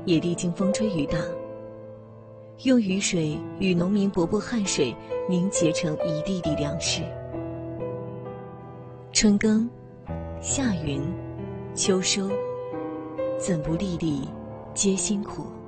也历经风吹雨打，用雨水与农民伯伯汗水凝结成一地地粮食。春耕、夏耘、秋收，怎不粒粒皆辛苦？